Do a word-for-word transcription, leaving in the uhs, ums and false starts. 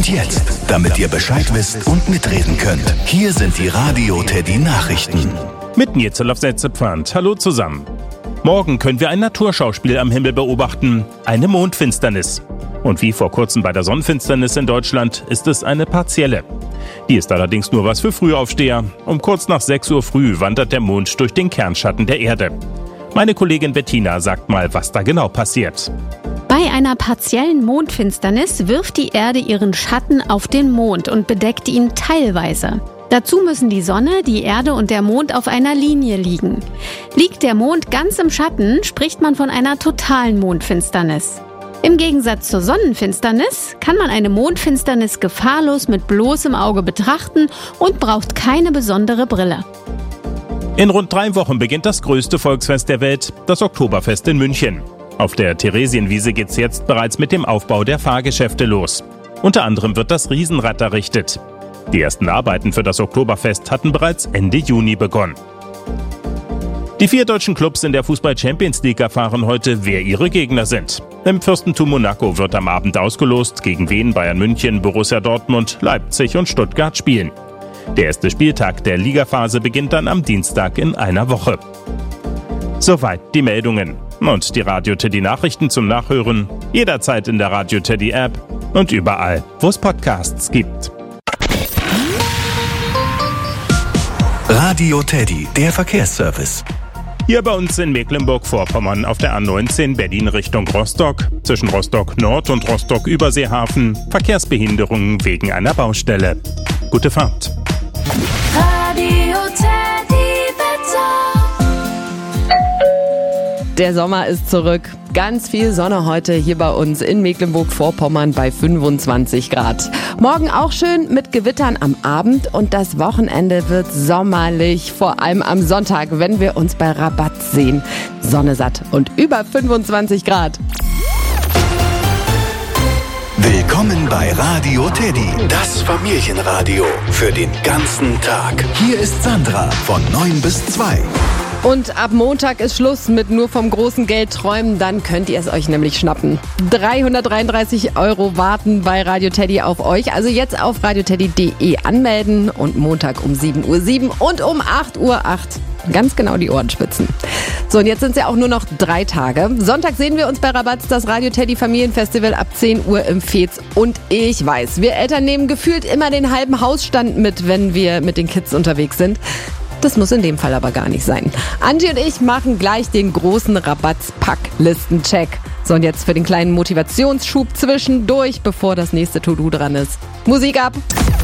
Und jetzt, damit ihr Bescheid wisst und mitreden könnt, hier sind die Radio Teddy Nachrichten. Mit Nils auf Setzepfand. Hallo zusammen. Morgen können wir ein Naturschauspiel am Himmel beobachten, eine Mondfinsternis. Und wie vor kurzem bei der Sonnenfinsternis in Deutschland ist es eine partielle. Die ist allerdings nur was für Frühaufsteher. Um kurz nach sechs Uhr früh wandert der Mond durch den Kernschatten der Erde. Meine Kollegin Bettina sagt mal, was da genau passiert. Bei einer partiellen Mondfinsternis wirft die Erde ihren Schatten auf den Mond und bedeckt ihn teilweise. Dazu müssen die Sonne, die Erde und der Mond auf einer Linie liegen. Liegt der Mond ganz im Schatten, spricht man von einer totalen Mondfinsternis. Im Gegensatz zur Sonnenfinsternis kann man eine Mondfinsternis gefahrlos mit bloßem Auge betrachten und braucht keine besondere Brille. In rund drei Wochen beginnt das größte Volksfest der Welt, das Oktoberfest in München. Auf der Theresienwiese geht's jetzt bereits mit dem Aufbau der Fahrgeschäfte los. Unter anderem wird das Riesenrad errichtet. Die ersten Arbeiten für das Oktoberfest hatten bereits Ende Juni begonnen. Die vier deutschen Clubs in der Fußball-Champions League erfahren heute, wer ihre Gegner sind. Im Fürstentum Monaco wird am Abend ausgelost, gegen wen Bayern München, Borussia Dortmund, Leipzig und Stuttgart spielen. Der erste Spieltag der Ligaphase beginnt dann am Dienstag in einer Woche. Soweit die Meldungen. Und die Radio Teddy Nachrichten zum Nachhören jederzeit in der Radio Teddy App und überall, wo es Podcasts gibt. Radio Teddy, der Verkehrsservice. Hier bei uns in Mecklenburg-Vorpommern auf der A neunzehn Berlin Richtung Rostock, zwischen Rostock Nord und Rostock Überseehafen, Verkehrsbehinderungen wegen einer Baustelle. Gute Fahrt. Radio Teddy Wetter. Der Sommer ist zurück. Ganz viel Sonne heute hier bei uns in Mecklenburg-Vorpommern bei fünfundzwanzig Grad. Morgen auch schön mit Gewittern am Abend und das Wochenende wird sommerlich, vor allem am Sonntag, wenn wir uns bei Rabatt sehen. Sonne satt und über fünfundzwanzig Grad. Willkommen bei Radio Teddy, das Familienradio für den ganzen Tag. Hier ist Sandra von neun bis zwei. Und ab Montag ist Schluss mit nur vom großen Geld träumen, dann könnt ihr es euch nämlich schnappen. dreihundertdreiunddreißig Euro warten bei Radio Teddy auf euch. Also jetzt auf radioteddy punkt de anmelden und Montag um sieben Uhr sieben und um acht Uhr acht. Ganz genau die Ohrenspitzen. So, und jetzt sind es ja auch nur noch drei Tage. Sonntag sehen wir uns bei Rabatz, das Radio Teddy Familienfestival ab zehn Uhr im Fez. Und ich weiß, wir Eltern nehmen gefühlt immer den halben Hausstand mit, wenn wir mit den Kids unterwegs sind. Das muss in dem Fall aber gar nicht sein. Angie und ich machen gleich den großen Rabatz-Pack-Listen-Check. So, und jetzt für den kleinen Motivationsschub zwischendurch, bevor das nächste To-Do dran ist. Musik ab!